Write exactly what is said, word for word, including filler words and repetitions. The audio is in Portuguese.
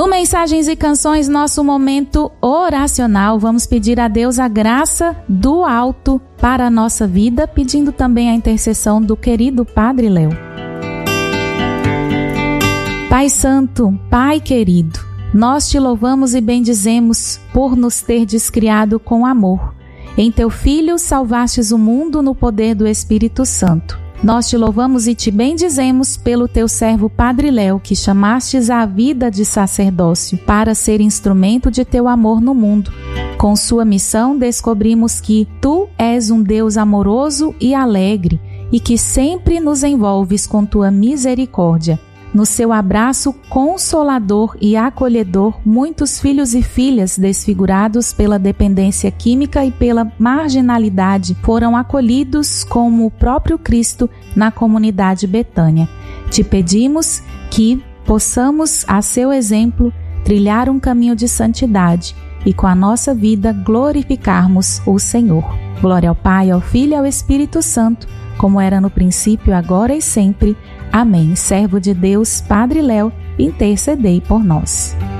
No Mensagens e Canções, nosso momento oracional, vamos pedir a Deus a graça do alto para a nossa vida, pedindo também a intercessão do querido Padre Léo. Pai Santo, Pai querido, nós te louvamos e bendizemos por nos terdes criado com amor. Em teu Filho salvastes o mundo no poder do Espírito Santo. Nós te louvamos e te bendizemos pelo teu servo Padre Léo, que chamastes à vida de sacerdócio para ser instrumento de teu amor no mundo. Com sua missão, descobrimos que tu és um Deus amoroso e alegre e que sempre nos envolves com tua misericórdia. No seu abraço consolador e acolhedor, muitos filhos e filhas desfigurados pela dependência química e pela marginalidade foram acolhidos como o próprio Cristo na comunidade Betânia. Te pedimos que possamos, a seu exemplo, trilhar um caminho de santidade e com a nossa vida glorificarmos o Senhor. Glória ao Pai, ao Filho e ao Espírito Santo, como era no princípio, agora e sempre. Amém. Servo de Deus, Padre Léo, intercedei por nós.